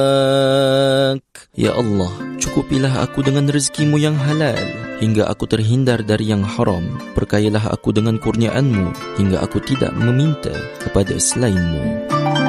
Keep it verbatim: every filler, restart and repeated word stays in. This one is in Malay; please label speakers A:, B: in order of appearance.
A: Ya Allah, cukupilah aku dengan rezeki-Mu yang halal hingga aku terhindar dari yang haram. Perkayalah aku dengan kurniaan-Mu hingga aku tidak meminta kepada selain-Mu.